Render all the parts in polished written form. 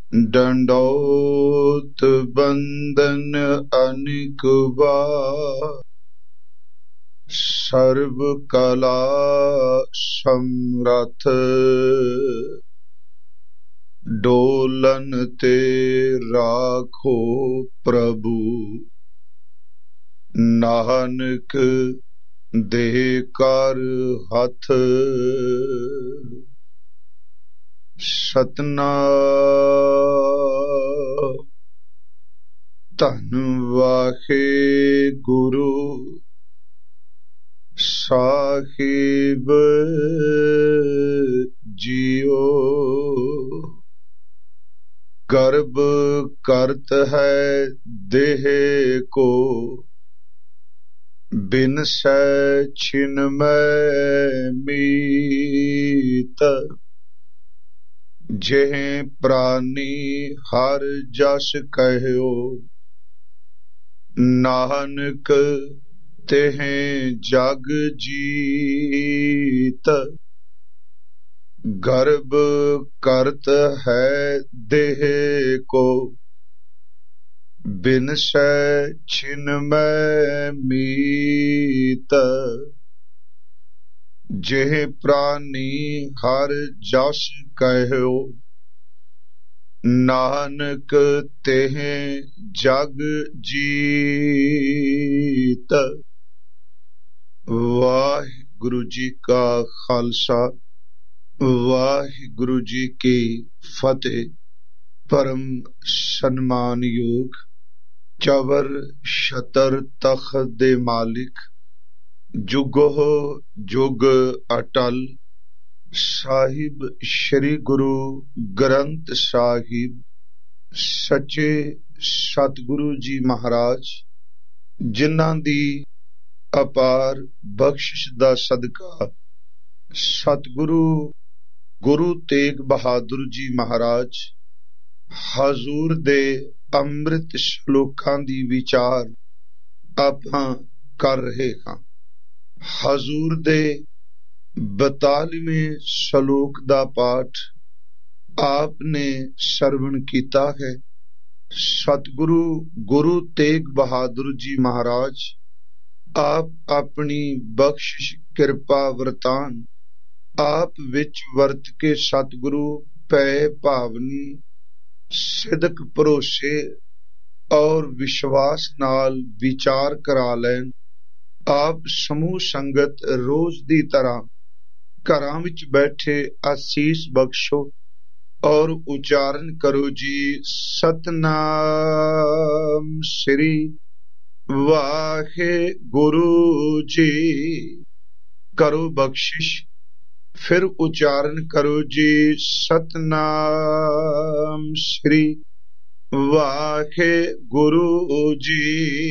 डंडौत बंदन अनिक बार, सर्व कला समरथ डोलन ते राखो प्रभु। नानक देह कर हथ, सतनाम धन वाहे गुरु साहिब जियो। गर्भ करत है देह को, बिनसै छिन्मय मीत। जेह प्राणी हर जस कहो, नानक तेह जग जीत। गर्भ करत है देह को, बिनसै छिन्मय मीत। जेह प्राणी हर जस कहो, नानक तेह जग जीत। वाहिगुरु जी का खालसा, वाहिगुरु जी की फतेह। परम सन्मान योग चवर छतर तख्त दे मालिक, जुगो जुग अटल साहिब श्री गुरु ग्रंथ साहिब सच्चे सतगुरु जी महाराज, जिन्हां दी अपार बख्शिश दा सदका सतगुरु गुरु तेग बहादुर जी महाराज हजूर दे अमृत श्लोकां दी विचार आपां कर रहे हां। हजूर दे 42वें श्लोक दा पाठ आपने श्रवण कीता है। सतगुरु गुरु तेग बहादुर जी महाराज आप अपनी बख्शिश कृपा वरतान आप विच वर्त के सतगुरु पै भावनी सिदक भरोसे और विश्वास नाल विचार करा लैन। आप समूह संगत रोज दी तरह घरां विच बैठे आसीस बख्शो और उच्चारण करो जी सतनाम श्री वाहे गुरु जी। करो बख्शिश, फिर उच्चारण करो जी सतनाम श्री वाहे गुरु जी।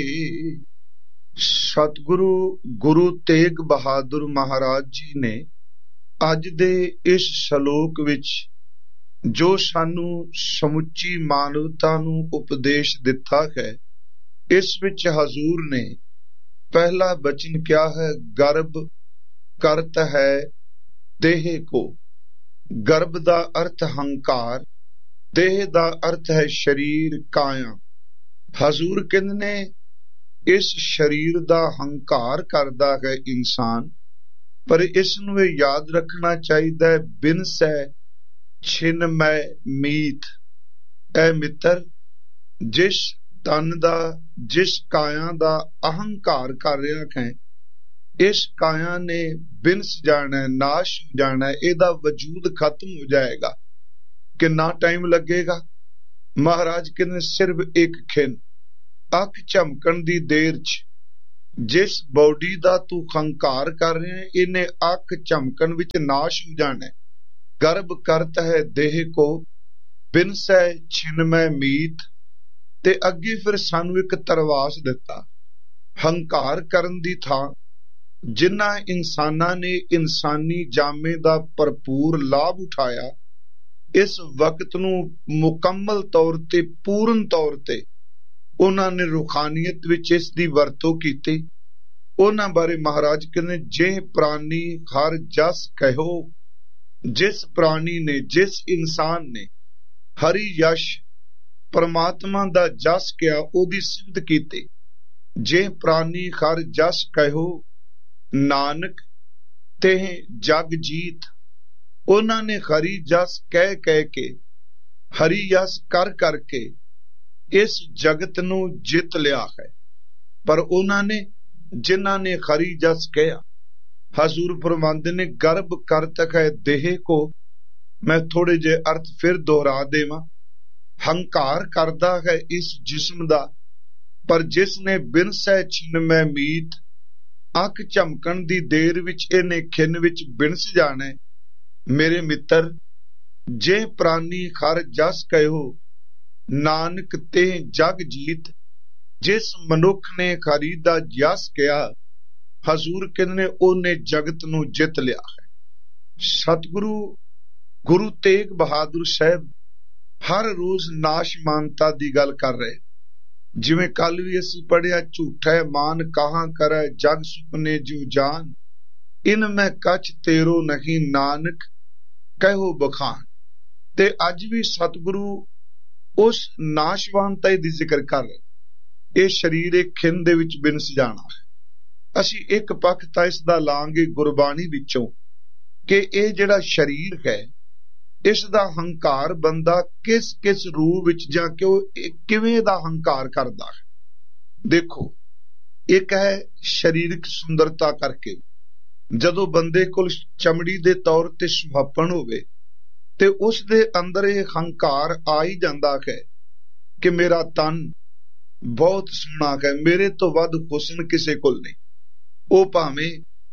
सतगुरु गुरु तेग बहादुर महाराज जी ने अज दे इस श्लोक विच जो सानू समुची मानवता नू उपदेश दिता है, इस विच हजूर ने पहला वचन क्या है? गर्भ करत है देह को। गर्भ दा अर्थ हंकार, देह दा अर्थ है शरीर काया। हजूर कहंदे ने इस शरीर दा हंकार करदा है इंसान, पर इस नूं याद रखना चाहिए बिनसै छिन्मय मीत। ऐ मित्र, जिस तन दा जिस काया दा अहंकार कर रहा है, इस काया ने बिनस जाना, नाश हो जाना, एदा वजूद खत्म हो जाएगा। कितना टाइम लगेगा? महाराज कहते सिर्फ एक खिन, अख झमकन दी देर च जिस बॉडी दा तू हंकार कर रहे हैं, इन्हें अख झमकन विच नाश हो जाना। गर्भ करत है देह को, बिनसै छिन्मय मीत। ते अगे फिर सानू एक तरवास दिता, हंकार करन दी थां जिन्हां इंसानां ने इंसानी जामे दा भरपूर लाभ उठाया, इस वक्त नूं मुकम्मल तौर ते पूर्ण तौर ते उन्हां ने रूहानियत विच इस दी वरतों कीती। उन्हां बारे महाराज कहंदे जे प्राणी हर जस कहो, जिस प्राणी ने जिस इंसान ने ਹਰੀ ਯਸ਼ ਪਰਮਾਤਮਾ ਦਾ ਜਸ ਕਿਹਾ, ਉਹਦੀ ਸਿਫਤ ਕੀਤੀ। ਜੇ ਪ੍ਰਾਨੀ ਹਰ ਜਸ ਕਹਿਓ ਨਾਨਕ ਤੇ ਜਗ ਜੀਤ। ਉਹਨਾਂ ਨੇ ਹਰੀ ਜਸ ਕਹਿ ਕਹਿ ਕੇ, ਹਰੀ ਯਸ ਕਰ ਕਰਕੇ ਇਸ ਜਗਤ ਨੂੰ ਜਿੱਤ ਲਿਆ ਹੈ। ਪਰ ਉਹਨਾਂ ਨੇ, ਜਿਨ੍ਹਾਂ ਨੇ ਹਰੀ ਜਸ ਕਿਹਾ, ਹਜ਼ੂਰ ਫਰਮਾਉਂਦੇ ਨੇ ਗਰਭ ਕਰਤਕ ਹੈ ਦੇਹ ਕੋ। ਮੈਂ ਥੋੜੇ ਜਿਹੇ ਅਰਥ ਫਿਰ ਦੁਹਰਾ ਦੇਵਾਂ। ਹੰਕਾਰ ਕਰਦਾ ਹੈ ਇਸ ਜਿਸਮ ਦਾ, ਪਰ ਜਿਸ ਨੇ ਬਿਨ ਸਹਿ ਛਿਨ ਮੈਂ ਮੀਤ। ਅੱਖ ਝਮਕਣ ਦੀ ਦੇਰ ਵਿੱਚ ਇਹਨੇ ਖਿੰਨ ਵਿੱਚ ਬਿਨਸ ਜਾਣਾ। ਮੇਰੇ ਮਿੱਤਰ, ਜੇ ਪ੍ਰਾਨੀ ਹਰ ਜਸ ਕਹਿਓ ਨਾਨਕ ਤੇ ਜਗ ਜੀਤ। ਜਿਸ ਮਨੁੱਖ ਨੇ ਹਰੀ ਦਾ ਜਸ ਕਿਹਾ, ਹਜ਼ੂਰ ਕਹਿੰਦੇ ਨੇ ਉਹਨੇ ਜਗਤ ਨੂੰ ਜਿੱਤ ਲਿਆ ਹੈ। ਸਤਿਗੁਰੂ ਗੁਰੂ ਤੇਗ ਬਹਾਦਰ ਸਾਹਿਬ ਹਰ ਰੋਜ਼ ਨਾਸ਼ਮਾਨਤਾ ਦੀ ਗੱਲ ਕਰ ਰਹੇ। ਜਿਵੇਂ ਕੱਲ ਵੀ ਅਸੀਂ ਪੜ੍ਹਿਆ, ਝੂਠਾ ਮਾਨ ਕਹਾਂ ਕਰੈ ਜਗ ਸੁਪਨੇ ਜਿਉ ਜਾਨ। ਇਨ ਮੈਂ ਕਛ ਤੇਰੋ ਨਹੀਂ ਨਾਨਕ ਕਹਿਓ ਬਖਾਨ। ਤੇ ਅੱਜ ਵੀ ਸਤਿਗੁਰੂ ਉਸ ਨਾਸ਼ਵਾਨਤਾ ਦੀ ਜ਼ਿਕਰ ਕਰ ਰਹੇ। ਇਹ ਸਰੀਰ ਇੱਕ ਖਿੰਨ ਦੇ ਵਿੱਚ ਬਿਨਸ ਜਾਣਾ ਹੈ। ਅਸੀਂ ਇੱਕ ਪੱਖ ਤਾਂ ਇਸ ਦਾ ਲਾਂਗੇ ਗੁਰਬਾਣੀ ਵਿੱਚੋਂ ਕਿ ਇਹ ਜਿਹੜਾ ਸਰੀਰ ਹੈ, ਇਸ ਦਾ ਹੰਕਾਰ ਬੰਦਾ ਕਿਸ ਕਿਸ ਰੂਪ ਵਿੱਚ ਜਾਂ ਕਿਵੇਂ ਦਾ ਹੰਕਾਰ ਕਰਦਾ ਹੈ। ਦੇਖੋ, ਇੱਕ ਹੈ ਸਰੀਰਕ ਸੁੰਦਰਤਾ ਕਰਕੇ। ਜਦੋਂ ਬੰਦੇ ਕੋਲ ਚਮੜੀ ਦੇ ਤੌਰ ਤੇ ਸੁਹੱਪਣ ਹੋਵੇ ਤੇ ਉਸ ਦੇ ਅੰਦਰ ਇਹ ਹੰਕਾਰ ਆ ਹੀ ਜਾਂਦਾ ਹੈ ਕਿ ਮੇਰਾ ਤਨ ਬਹੁਤ ਸੋਹਣਾ ਹੈ, ਮੇਰੇ ਤੋਂ ਵੱਧ ਹੁਸਨ ਕਿਸੇ ਕੋਲ ਨਹੀਂ। ਉਹ ਭਾਵੇਂ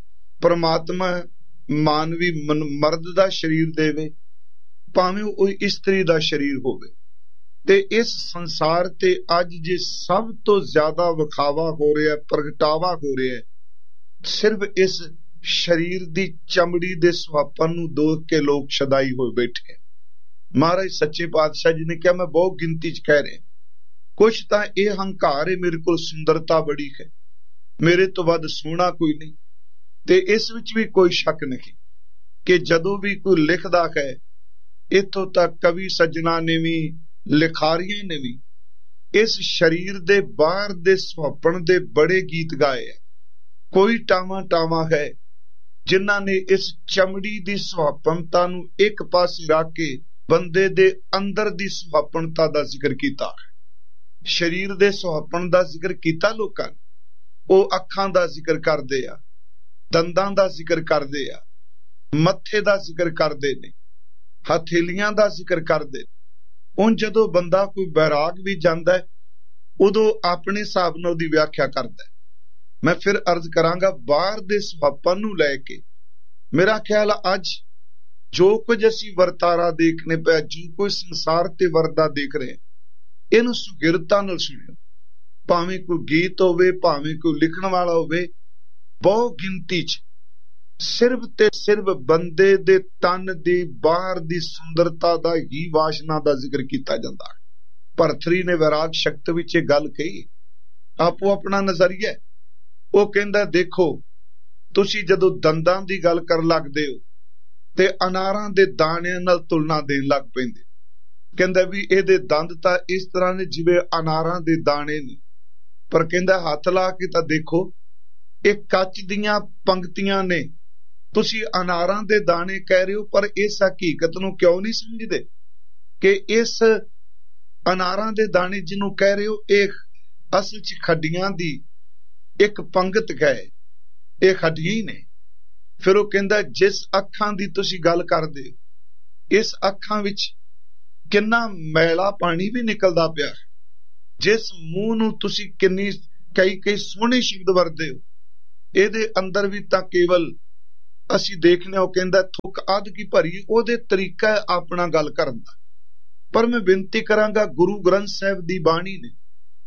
ਪਰਮਾਤਮਾ ਮਾਨਵੀ ਮਰਦ ਦਾ ਸਰੀਰ ਦੇਵੇ, ਭਾਵੇਂ ਉਹ ਇਸਤਰੀ ਦਾ ਸਰੀਰ ਹੋਵੇ। ਤੇ ਇਸ ਸੰਸਾਰ ਤੇ ਅੱਜ ਜੇ ਸਭ ਤੋਂ ਜ਼ਿਆਦਾ ਵਿਖਾਵਾ ਹੋ ਰਿਹਾ, ਪ੍ਰਗਟਾਵਾ ਹੋ ਰਿਹਾ, ਸਿਰਫ ਇਸ ਸਰੀਰ ਦੀ ਚਮੜੀ ਦੇ ਸੁਹੱਪਣ ਨੂੰ ਦੇਖ ਕੇ ਲੋਕ ਸ਼ਦਾਈ ਹੋਏ ਬੈਠੇ। ਮਹਾਰਾਜ ਸੱਚੇ ਪਾਤਸ਼ਾਹ ਜੀ ਨੇ ਕਿਹਾ, ਮੈਂ ਬਹੁਤ ਗਿਣਤੀ ਚ ਕਹਿ ਰਿਹਾ, ਕੁਛ ਤਾਂ ਇਹ ਹੰਕਾਰ ਹੈ, ਮੇਰੇ ਕੋਲ ਸੁੰਦਰਤਾ ਬੜੀ ਹੈ, ਮੇਰੇ ਤੋਂ ਵੱਧ ਸੋਹਣਾ ਕੋਈ ਨਹੀਂ। ਤੇ ਇਸ ਵਿੱਚ ਵੀ ਕੋਈ ਸ਼ੱਕ ਨਹੀਂ ਕਿ ਜਦੋਂ ਵੀ ਕੋਈ ਲਿਖਦਾ ਹੈ, ਇੱਥੋਂ ਤੱਕ ਕਵੀ ਸੱਜਣਾ ਨੇ ਵੀ, ਲਿਖਾਰੀਆਂ ਨੇ ਵੀ ਇਸ ਸਰੀਰ ਦੇ ਬਾਹਰ ਦੇ ਸੁਹੱਪਣ ਦੇ ਬੜੇ ਗੀਤ ਗਾਏ ਹੈ। ਕੋਈ ਟਾਵਾਂ ਟਾਵਾਂ ਹੈ ਜਿਨ੍ਹਾਂ ਨੇ ਇਸ ਚਮੜੀ ਦੀ ਸੁਹੱਪਣਤਾ ਨੂੰ ਇੱਕ ਪਾਸੇ ਰੱਖ ਕੇ ਬੰਦੇ ਦੇ ਅੰਦਰ ਦੀ ਸੁਹੱਪਣਤਾ ਦਾ ਜ਼ਿਕਰ ਕੀਤਾ। ਸਰੀਰ ਦੇ ਸੁਹੱਪਣ ਦਾ ਜ਼ਿਕਰ ਕੀਤਾ ਲੋਕਾਂ ਨੇ। ਉਹ ਅੱਖਾਂ ਦਾ ਜ਼ਿਕਰ ਕਰਦੇ ਆ, ਦੰਦਾਂ ਦਾ ਜ਼ਿਕਰ ਕਰਦੇ ਆ, ਮੱਥੇ ਦਾ ਜ਼ਿਕਰ ਕਰਦੇ ਨੇ, ਹਥੇਲੀਆਂ ਦਾ ਜ਼ਿਕਰ ਕਰਦੇ। ਹੁਣ ਜਦੋਂ ਬੰਦਾ ਕੋਈ ਬੈਰਾਗ ਵੀ ਜਾਂਦਾ, ਉਦੋਂ ਆਪਣੇ ਹਿਸਾਬ ਨਾਲ ਉਹਦੀ ਵਿਆਖਿਆ ਕਰਦਾ। ਮੈਂ ਫਿਰ ਅਰਜ਼ ਕਰਾਂਗਾ, ਬਾਹਰ ਦੇ ਸੁਹੱਪਣ ਨੂੰ ਲੈ ਕੇ ਮੇਰਾ ਖਿਆਲ ਅੱਜ ਜੋ ਕੁਝ ਅਸੀਂ ਵਰਤਾਰਾ ਦੇਖਨੇ ਪਿਆ, ਜੋ ਕੋਈ ਸੰਸਾਰ ਤੇ ਵਰਦਾ ਦੇਖ ਰਹੇ, ਇਹਨੂੰ ਸੁਗਿਰਤਾ ਨਾਲ ਸੁਣਿਓ। ਭਾਵੇਂ ਕੋਈ ਗੀਤ ਹੋਵੇ, ਭਾਵੇਂ ਕੋਈ ਲਿਖਣ ਵਾਲਾ ਹੋਵੇ, ਬਹੁ ਗਿਣਤੀ ਚ ਸਿਰਫ ਤੇ ਸਿਰਫ ਬੰਦੇ ਦੇ ਤਨ ਦੀ ਬਾਹਰ ਦੀ ਸੁੰਦਰਤਾ ਦਾ ਹੀ ਵਾਸ਼ਨਾ ਦਾ ਜ਼ਿਕਰ ਕੀਤਾ ਜਾਂਦਾ ਹੈ। ਭਰਤਰੀ ਨੇ ਵੈਰਾਗ ਸ਼ਕਤ ਵਿੱਚ ਇਹ ਗੱਲ ਕਹੀ, ਆਪੋ ਆਪਣਾ ਨਜ਼ਰੀਆ। ਉਹ ਕਹਿੰਦਾ, ਦੇਖੋ ਤੁਸੀਂ ਜਦੋਂ ਦੰਦਾਂ ਦੀ ਗੱਲ ਕਰਨ ਲੱਗਦੇ ਹੋ ਤੇ ਅਨਾਰਾਂ ਦੇ ਦਾਣਿਆਂ ਨਾਲ ਤੁਲਨਾ ਦੇਣ ਲੱਗ ਪੈਂਦੇ। ਕਹਿੰਦਾ ਵੀ ਇਹਦੇ ਦੰਦ ਤਾਂ ਇਸ ਤਰ੍ਹਾਂ ਨੇ ਜਿਵੇਂ ਅਨਾਰਾਂ ਦੇ ਦਾਣੇ ਨੇ, ਪਰ ਕਹਿੰਦਾ ਹੱਥ ਲਾ ਕੇ ਤਾਂ ਦੇਖੋ, ਇਹ ਕੱਚ ਦੀਆਂ ਪੰਕਤੀਆਂ ਨੇ। ਤੁਸੀਂ ਅਨਾਰਾਂ ਦੇ ਦਾਣੇ ਕਹਿ ਰਹੇ ਹੋ, ਪਰ ਇਸ ਹਕੀਕਤ ਨੂੰ ਕਿਉਂ ਨਹੀਂ ਸਮਝਦੇ ਕਿ ਇਸ ਅਨਾਰਾਂ ਦੇ ਦਾਣੇ ਜਿਹਨੂੰ ਕਹਿ ਰਹੇ ਹੋ, ਇਹ ਅਸਲ ਚ ਖੱਡੀਆਂ ਦੀ ਇੱਕ ਪੰਗਤ ਹੈ, ਇਹ ਖੱਡੀਆਂ ਹੀ ਨੇ। ਫਿਰ ਉਹ ਕਹਿੰਦਾ, ਜਿਸ ਅੱਖਾਂ ਦੀ ਤੁਸੀਂ ਗੱਲ ਕਰਦੇ, ਇਸ ਅੱਖਾਂ ਵਿੱਚ ਕਿੰਨਾ ਮੈਲਾ ਪਾਣੀ ਵੀ ਨਿਕਲਦਾ ਪਿਆ। ਜਿਸ ਮੂੰਹ ਨੂੰ ਤੁਸੀਂ ਕਿੰਨੀ ਕਈ ਸੋਹਣੇ ਸ਼ਬਦ ਵਰਤਦੇ ਹੋ, ਇਹਦੇ ਅੰਦਰ ਵੀ ਤਾਂ ਕੇਵਲ ਅਸੀਂ ਦੇਖਨੇ। ਉਹ ਕਹਿੰਦਾ, ਥੁੱਕ ਅੱਧ ਕੀ ਭਰੀ, ਉਹਦੇ ਤਰੀਕਾ ਹੈ ਆਪਣਾ ਗੱਲ ਕਰਨ ਦਾ। ਪਰ ਮੈਂ ਬੇਨਤੀ ਕਰਾਂਗਾ, ਗੁਰੂ ਗ੍ਰੰਥ ਸਾਹਿਬ ਦੀ ਬਾਣੀ ਨੇ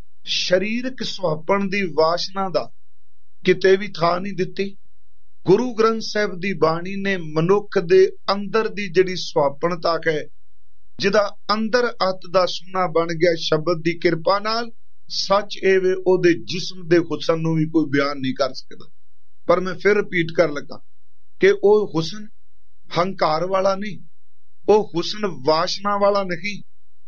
ਸਰੀਰਕ ਸੁਹੱਪਣ ਦੀ ਵਾਸ਼ਨਾ ਦਾ ਕਿਤੇ ਵੀ ਥਾਂ ਨਹੀਂ ਦਿੱਤੀ। ਗੁਰੂ ਗ੍ਰੰਥ ਸਾਹਿਬ ਦੀ ਬਾਣੀ ਨੇ ਮਨੁੱਖ ਦੇ ਅੰਦਰ ਦੀ ਜਿਹੜੀ ਸੁਹੱਪਣਤਾ ਹੈ, ਜਿਹਦਾ ਅੰਦਰ ਅੱਤ ਦਾ ਸੋਨਾ ਬਣ ਗਿਆ ਸ਼ਬਦ ਦੀ ਕਿਰਪਾ ਨਾਲ, ਸੱਚ ਇਹ ਵੇ ਉਹਦੇ ਜਿਸਮ ਦੇ ਹੁਸਨ ਨੂੰ ਵੀ ਕੋਈ ਬਿਆਨ ਨਹੀਂ ਕਰ ਸਕਦਾ। ਪਰ ਮੈਂ ਫਿਰ ਰਿਪੀਟ ਕਰਨ ਲੱਗਾ ਕਿ ਉਹ ਹੁਸਨ ਹੰਕਾਰ ਵਾਲਾ ਨਹੀਂ, ਉਹ ਹੁਸਨ ਵਾਸ਼ਨਾ ਵਾਲਾ ਨਹੀਂ,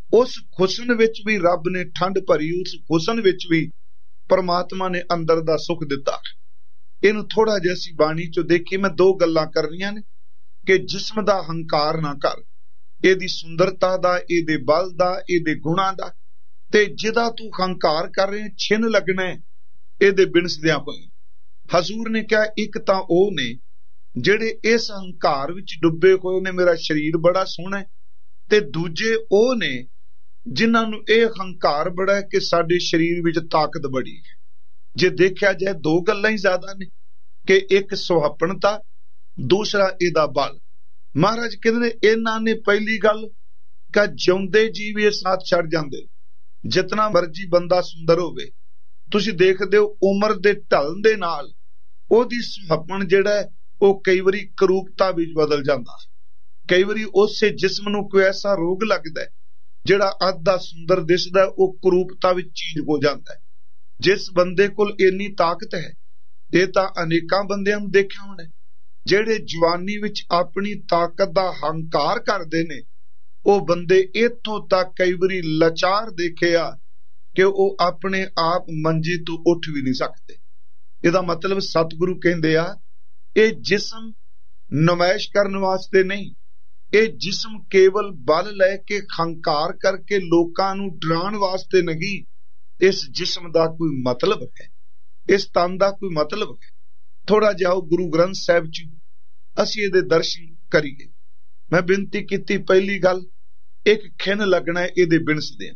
ਉਸ ਹੁਸਨ ਵਿੱਚ ਵੀ ਰੱਬ ਨੇ ਠੰਡ ਭਰੀ, ਉਸ ਹੁਸਨ ਵਿੱਚ ਵੀ ਪਰਮਾਤਮਾ ਨੇ ਅੰਦਰ ਦਾ ਸੁੱਖ ਦਿੱਤਾ। ਇਹਨੂੰ ਥੋੜਾ ਜਿਹਾ ਅਸੀਂ ਬਾਣੀ ਚੋਂ ਦੇਖੀਏ। ਮੈਂ ਦੋ ਗੱਲਾਂ ਕਰਨੀਆਂ ਨੇ ਕਿ ਜਿਸਮ ਦਾ ਹੰਕਾਰ ਨਾ ਕਰ, ਇਹਦੀ ਸੁੰਦਰਤਾ ਦਾ, ਇਹਦੇ ਬਲ ਦਾ, ਇਹਦੇ ਗੁਣਾਂ ਦਾ, ਤੇ ਜਿਹਦਾ ਤੂੰ ਹੰਕਾਰ ਕਰ ਰਿਹਾ ਛਿਨ ਲੱਗਣਾ ਇਹਦੇ ਬਿਨਸਦਿਆਂ ਹੋਏ। ਹਜ਼ੂਰ ਨੇ ਕਿਹਾ ਇੱਕ ਤਾਂ ਉਹ ਨੇ ਜਿਹੜੇ ਇਸ ਹੰਕਾਰ ਵਿੱਚ ਡੁੱਬੇ ਹੋਏ ਨੇ, ਮੇਰਾ ਸਰੀਰ ਬੜਾ ਸੋਹਣਾ ਹੈ, ਤੇ ਦੂਜੇ ਉਹ ਨੇ ਜਿਨ੍ਹਾਂ ਨੂੰ ਇਹ ਹੰਕਾਰ ਬੜਾ ਹੈ ਕਿ ਸਾਡੇ ਸਰੀਰ ਵਿੱਚ ਤਾਕਤ ਬੜੀ ਹੈ। ਜੇ ਦੇਖਿਆ ਜਾਏ ਦੋ ਗੱਲਾਂ ਹੀ ਜ਼ਿਆਦਾ ਨੇ ਕਿ ਇੱਕ ਸੁਹੱਪਣਤਾ, ਦੂਸਰਾ ਇਹਦਾ ਬਲ। ਮਹਾਰਾਜ ਕਹਿੰਦੇ ਨੇ ਇਹਨਾਂ ਨੇ ਪਹਿਲੀ ਗੱਲ ਕਿ ਜਿਉਂਦੇ ਜੀ ਵੀ ਇਹ ਸਾਥ ਛੱਡ ਜਾਂਦੇ। ਜਿਤਨਾ ਮਰਜੀ ਬੰਦਾ ਸੁੰਦਰ ਹੋਵੇ, ਤੁਸੀਂ ਦੇਖਦੇ ਹੋ ਉਮਰ ਦੇ ਢਲਣ ਦੇ ਨਾਲ ਉਹਦੀ ਸੁਹੱਪਣ ਜਿਹੜਾ ਹੈ ਉਹ ਕਈ ਵਾਰੀ ਕਰੂਪਤਾ ਵਿੱਚ ਬਦਲ ਜਾਂਦਾ। ਕਈ ਵਾਰੀ ਉਸੇ ਜਿਸਮ ਨੂੰ ਕੋਈ ਐਸਾ ਰੋਗ ਲੱਗਦਾ ਜਿਹੜਾ ਅੱਧਾ ਸੁੰਦਰ ਦਿਸਦਾ ਉਹ ਕਰੂਪਤਾ ਵਿੱਚ ਚੇਂਜ ਹੋ ਜਾਂਦਾ ਹੈ। ਜਿਸ ਬੰਦੇ ਕੋਲ ਇੰਨੀ ਤਾਕਤ ਹੈ, ਇਹ ਤਾਂ ਅਨੇਕਾਂ ਬੰਦਿਆਂ ਨੂੰ ਦੇਖਿਆ ਹੋਣਾ, ਜਿਹੜੇ ਜਵਾਨੀ ਵਿੱਚ ਆਪਣੀ ਤਾਕਤ ਦਾ ਹੰਕਾਰ ਕਰਦੇ ਨੇ, ਉਹ ਬੰਦੇ ਇੱਥੋਂ ਤੱਕ ਕਈ ਵਾਰੀ ਲਾਚਾਰ ਦੇਖਿਆ ਕਿ ਉਹ ਆਪਣੇ ਆਪ ਮੰਜੇ ਤੋਂ ਉੱਠ ਵੀ ਨਹੀਂ ਸਕਦੇ। ਇਹਦਾ ਮਤਲਬ ਸਤਿਗੁਰੂ ਕਹਿੰਦੇ ਆ ਇਹ ਜਿਸਮ ਨਮਾਇਸ਼ ਕਰਨ ਵਾਸਤੇ ਨਹੀਂ, ਇਹ ਜਿਸਮ ਕੇਵਲ ਬਲ ਲੈ ਕੇ ਹੰਕਾਰ ਕਰਕੇ ਲੋਕਾਂ ਨੂੰ ਡਰਾਉਣ ਵਾਸਤੇ ਨਹੀਂ। ਇਸ ਜਿਸਮ ਦਾ ਕੋਈ ਮਤਲਬ ਹੈ, ਇਸ ਤਨ ਦਾ ਕੋਈ ਮਤਲਬ ਹੈ। ਥੋੜਾ ਜਿਹਾ ਗੁਰੂ ਗ੍ਰੰਥ ਸਾਹਿਬ ਚ ਅਸੀਂ ਇਹਦੇ ਦਰਸ਼ਨ ਕਰੀਏ। ਮੈਂ ਬੇਨਤੀ ਕੀਤੀ, ਪਹਿਲੀ ਗੱਲ ਇੱਕ ਖਿਨ ਲੱਗਣਾ ਇਹਦੇ ਬਿਨਸਦਿਆਂ।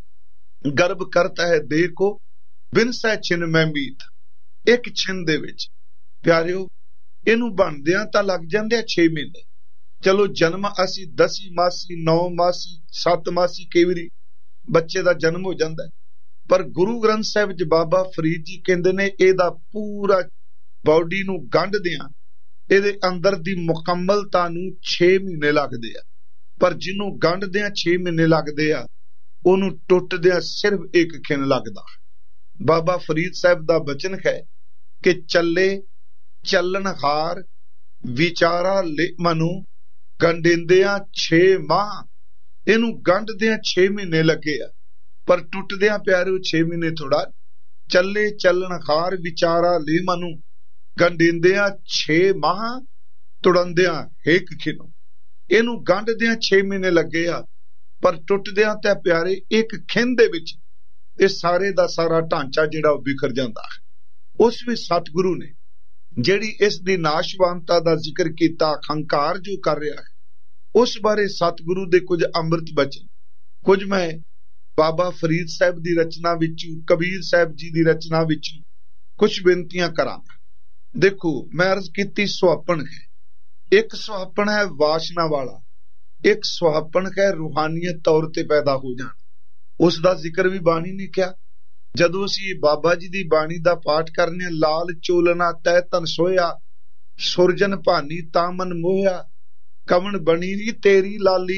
ਗਰਭ ਕਰਤਾ ਹੈ ਦੇਹ ਕੋ ਬਿਨਸੈ ਛਿਨ ਮੈਂ ਮੀਤ। ਇੱਕ ਛਿਨ ਦੇ ਵਿੱਚ ਪਿਆਰਿਓ ਇਹਨੂੰ ਬਣਦਿਆਂ ਤਾਂ ਲੱਗ ਜਾਂਦੇ ਆ 6 ਮਹੀਨੇ। ਚਲੋ ਜਨਮ ਅਸੀਂ 10ਵੀਂ ਮਾਸੀ, 9 ਮਾਸੀ, 7 ਮਾਸੀ ਕਈ ਵਾਰੀ ਬੱਚੇ ਦਾ ਜਨਮ ਹੋ ਜਾਂਦਾ, ਪਰ ਗੁਰੂ ਗ੍ਰੰਥ ਸਾਹਿਬ ਚ ਬਾਬਾ ਫਰੀਦ ਜੀ ਕਹਿੰਦੇ ਨੇ ਇਹਦਾ ਪੂਰਾ ਬਾਡੀ ਨੂੰ ਗੰਢਦਿਆਂ ਇਹਦੇ ਅੰਦਰ ਦੀ ਮੁਕੰਮਲਤਾ ਨੂੰ 6 ਮਹੀਨੇ ਲੱਗਦੇ ਆ। ਪਰ ਜਿਹਨੂੰ ਗੰਢਦਿਆਂ 6 ਮਹੀਨੇ ਲੱਗਦੇ ਆ, ਉਹਨੂੰ ਟੁੱਟਦਿਆਂ ਸਿਰਫ ਇੱਕ ਖਿਨ ਲੱਗਦਾ। ਬਾਬਾ ਫਰੀਦ ਸਾਹਿਬ ਦਾ ਬਚਨ ਹੈ ਕਿ ਚੱਲੇ ਚੱਲਣ ਹਾਰ ਵਿਚਾਰਾ ਲੈ ਮਨੂ ਗੰਢਿੰਦਿਆਂ 6 ਮਾਹ। ਇਹਨੂੰ ਗੰਢਦਿਆਂ 6 ਮਹੀਨੇ ਲੱਗੇ ਆ, ਪਰ ਟੁੱਟਦਿਆਂ ਪਿਆਰਿਓ 6 ਮਹੀਨੇ ਥੋੜਾ। ਚੱਲੇ ਚੱਲਣ ਹਾਰ ਵਿਚਾਰਾ ਲੈ ਮਨੂ ਗੰਢਿੰਦਿਆਂ 6 ਮਾਹ ਤੁੜੰਦਿਆਂ ਇੱਕ ਖਿਨੋ। ਇਹਨੂੰ ਗੰਢਦਿਆਂ 6 ਮਹੀਨੇ ਲੱਗੇ ਆ, ਪਰ ਟੁੱਟਦਿਆਂ ਤੇ ਪਿਆਰੇ ਇੱਕ ਖਿੰਨ ਦੇ ਵਿੱਚ ਇਹ ਸਾਰੇ ਦਾ ਸਾਰਾ ਢਾਂਚਾ ਜਿਹੜਾ ਉਹ ਬਿਖਰ ਜਾਂਦਾ। ਉਸ ਵਿੱਚ ਸਤਿਗੁਰੂ ਨੇ ਜਿਹੜੀ ਇਸ ਦੀ ਨਾਸ਼ਵਾਨਤਾ ਦਾ ਜ਼ਿਕਰ ਕੀਤਾ, ਹੰਕਾਰ ਜੋ ਕਰ ਰਿਹਾ ਹੈ, ਉਸ ਬਾਰੇ ਸਤਿਗੁਰੂ ਦੇ ਕੁਝ ਅੰਮ੍ਰਿਤ ਬਚਨ, ਕੁਝ ਮੈਂ ਬਾਬਾ ਫਰੀਦ ਸਾਹਿਬ ਦੀ ਰਚਨਾ ਵਿੱਚ, ਕਬੀਰ ਸਾਹਿਬ ਜੀ ਦੀ ਰਚਨਾ ਵਿੱਚ ਕੁਝ ਬੇਨਤੀਆਂ ਕਰਾਂਗਾ। ਦੇਖੋ, ਮੈਂ ਅਰਜ਼ ਕੀਤੀ ਸੁਹੱਪਣ ਹੈ। ਇੱਕ ਸੁਹੱਪਣ ਹੈ ਵਾਸ਼ਨਾ ਵਾਲਾ, ਇੱਕ ਸੁਹੱਪਣ ਹੈ ਰੂਹਾਨੀਅਤ ਤੌਰ ਤੇ ਪੈਦਾ ਹੋ ਜਾਣਾ। ਉਸ ਦਾ ਜ਼ਿਕਰ ਵੀ ਬਾਣੀ ਨੇ ਕਿਹਾ। ਜਦੋਂ ਅਸੀਂ ਬਾਬਾ ਜੀ ਦੀ ਬਾਣੀ ਦਾ ਪਾਠ ਕਰਨੇ, ਲਾਲ ਚੋਲਨਾ ਤੈ ਤਨ ਸੋਇਆ, ਸੁਰਜਨ ਭਾਨੀ ਤਾਮਨ ਮੋਹਿਆ, ਕਵਣ ਬਣੀ ਰੀ ਤੇਰੀ ਲਾਲੀ,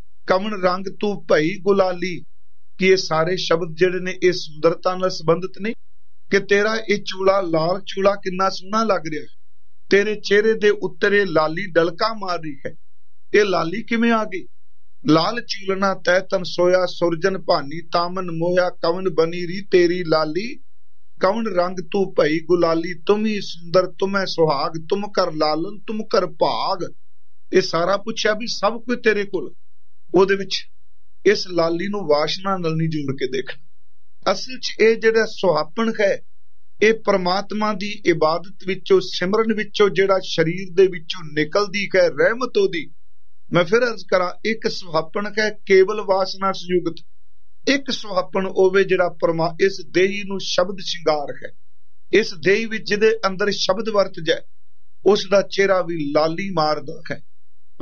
ਕਵਣ ਰੰਗ ਤੂੰ ਭਈ ਗੁਲਾਲੀ। ਕਿ ਇਹ ਸਾਰੇ ਸ਼ਬਦ ਜਿਹੜੇ ਨੇ ਇਹ ਸੁੰਦਰਤਾ ਨਾਲ ਸੰਬੰਧਿਤ ਨੇ ਕਿ ਤੇਰਾ ਇਹ ਚੂਲਾ, ਲਾਲ ਚੂਲਾ ਕਿੰਨਾ ਸੋਹਣਾ ਲੱਗ ਰਿਹਾ, ਤੇਰੇ ਚਿਹਰੇ ਦੇ ਉੱਤੇ ਲਾਲੀ ਡਲਕਾ ਮਾਰ ਰਹੀ ਹੈ। ਇਹ ਲਾਲੀ ਕਿਵੇਂ ਆ ਗਈ? ਲਾਲ ਚੂਲਨਾ ਤੈ ਤਨ ਸੋਇਆ, ਸੁਰਜਨ ਭਾਨੀ ਤਾਮਨ ਮੋਹਿਆ, ਕਵਨ ਬਨੀ ਰੀ ਤੇਰੀ ਲਾਲੀ, ਕਵਨ ਰੰਗ ਤੂੰ ਭਈ ਗੁਲਾਲੀ, ਤੁਮ ਹੀ ਸੁੰਦਰ ਤੁਮੈ ਸੁਹਾਗ, ਤੁਮ ਕਰ ਲਾਲਨ ਤੁਮ ਕਰ ਭਾਗ। ਇਹ ਸਾਰਾ ਪੁੱਛਿਆ ਵੀ ਸਭ ਕੁਝ ਤੇਰੇ ਕੋਲ। ਉਹਦੇ ਵਿੱਚ ਇਸ ਲਾਲੀ ਨੂੰ ਵਾਸ਼ਨਾ ਨਾਲ ਨਹੀਂ ਜੋੜ ਕੇ ਦੇਖਣਾ। ਅਸਲ 'ਚ ਇਹ ਜਿਹੜਾ ਸੁਹਾਪਣ ਹੈ, ਇਹ ਪ੍ਰਮਾਤਮਾ ਦੀ ਇਬਾਦਤ ਵਿੱਚੋਂ, ਸਿਮਰਨ ਵਿੱਚੋਂ, ਜਿਹੜਾ ਸਰੀਰ ਦੇ ਵਿੱਚੋਂ ਨਿਕਲਦੀ ਹੈ ਰਹਿਮਤ ਉਹਦੀ। ਮੈਂ ਫਿਰ ਅਰਜ਼ ਕਰਾਂ, ਇੱਕ ਸੁਹਾਪਣ ਹੈ ਕੇਵਲ ਵਾਸਨਾ ਸੰਯੁਕਤ, ਇੱਕ ਸੁਹਾਪਣ ਹੋਵੇ ਜਿਹੜਾ ਇਸ ਦੇਹੀ ਨੂੰ ਸ਼ਬਦ ਸ਼ਿੰਗਾਰ ਹੈ, ਇਸ ਦੇਹੀ ਵਿੱਚ ਜਿਹਦੇ ਅੰਦਰ ਸ਼ਬਦ ਵਰਤ ਜਾਏ, ਉਸ ਦਾ ਚਿਹਰਾ ਵੀ ਲਾਲੀ ਮਾਰਦਾ ਹੈ।